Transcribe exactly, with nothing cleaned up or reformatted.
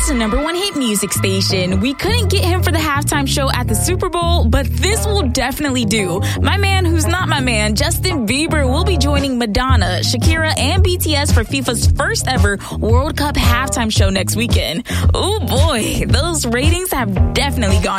a number one hit music station. We couldn't get him for the halftime show at the Super Bowl, but this will definitely do. My man who's not my man, Justin Bieber, will be joining Madonna, Shakira, and B T S for FIFA's first ever World Cup halftime show next weekend. Oh boy, those ratings have definitely gone